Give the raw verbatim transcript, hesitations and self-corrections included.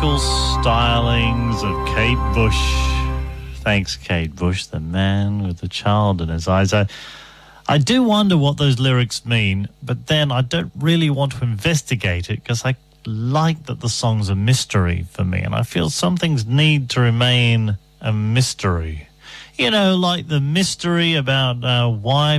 musical stylings of Kate Bush. Thanks, Kate Bush, the man with the child in his eyes. I, I do wonder what those lyrics mean, but then I don't really want to investigate it because I like that the song's a mystery for me, and I feel some things need to remain a mystery. You know, like the mystery about uh, why